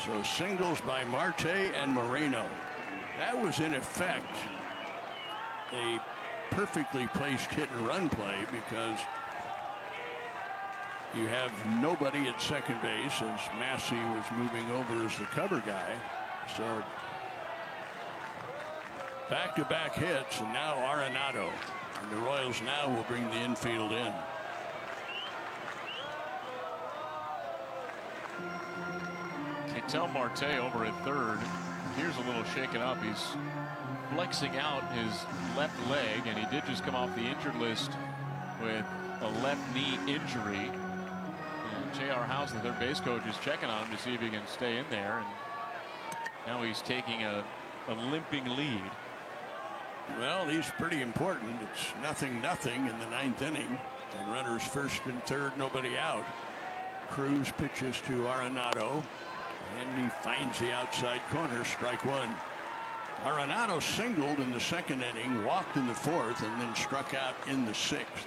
So singles by Marte and Moreno. That was in effect a perfectly placed hit and run play because you have nobody at second base as Massey was moving over as the cover guy. So back-to-back hits, and now Arenado. And the Royals now will bring the infield in. Ketel Marte over at third. Here's a little shaken up. He's flexing out his left leg, and he did just come off the injured list with a left knee injury. And J.R. House, the third base coach, is checking on him to see if he can stay in there. And now he's taking a limping lead. Well, he's pretty important. It's 0-0 in the ninth inning. And runners first and third, nobody out. Cruz pitches to Arenado. And he finds the outside corner, strike one. Arenado singled in the second inning, walked in the fourth, and then struck out in the sixth.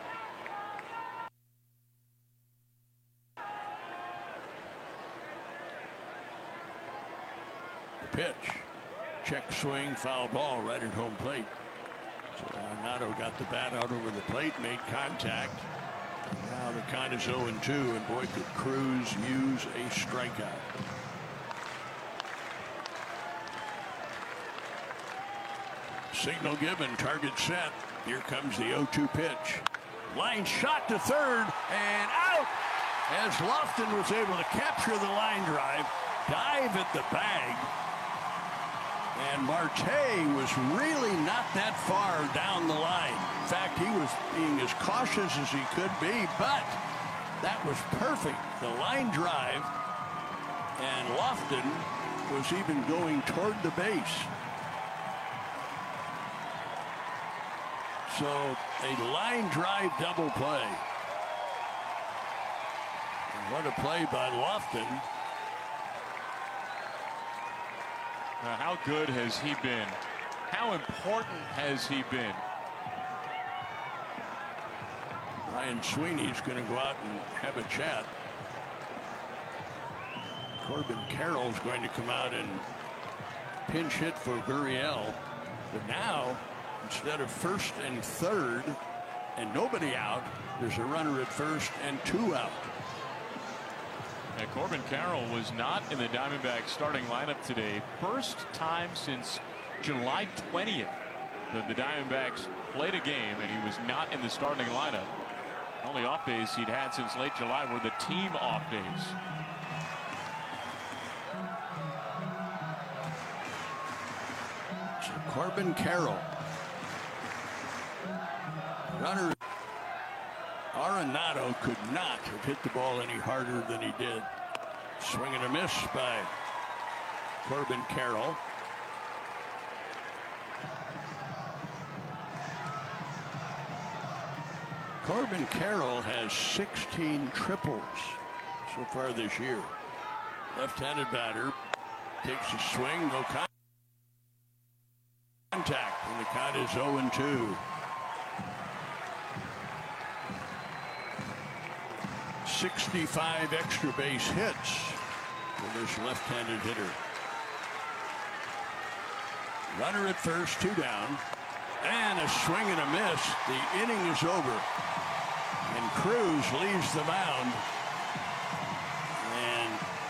The pitch. Check swing, foul ball right at home plate. So Arenado got the bat out over the plate, made contact. Now the count is 0-2, and boy, could Cruz use a strikeout. Signal given, target set. Here comes the 0-2 pitch. Line shot to third and out as Lofton was able to capture the line drive, dive at the bag. And Marte was really not that far down the line. In fact, he was being as cautious as he could be, but that was perfect. The line drive, and Lofton was even going toward the base. So a line drive double play. And what a play by Lofton. How good has he been? How important has he been? Ryan Sweeney's going to go out and have a chat. Corbin Carroll's going to come out and pinch hit for Gurriel. But now, instead of first and third and nobody out, there's a runner at first and two out. And Corbin Carroll was not in the Diamondbacks starting lineup today. First time since July 20th that the Diamondbacks played a game and he was not in the starting lineup. Only off days he'd had since late July were the team off days. So Corbin Carroll. Runner. Arenado could not have hit the ball any harder than he did. Swing and a miss by Corbin Carroll. Corbin Carroll has 16 triples so far this year. Left-handed batter takes a swing, no contact, and the count is 0-2. 65 extra base hits for this left-handed hitter. Runner at first, two down, and a swing and a miss. The inning is over, and Cruz leaves the mound. And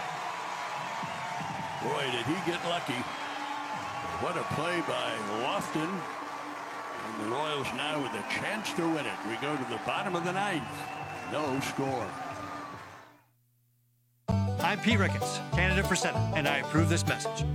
boy, did he get lucky. What a play by Lofton. And the Royals now with a chance to win it. We go to the bottom of the ninth. No score. I'm Pete Ricketts, candidate for Senate, and I approve this message.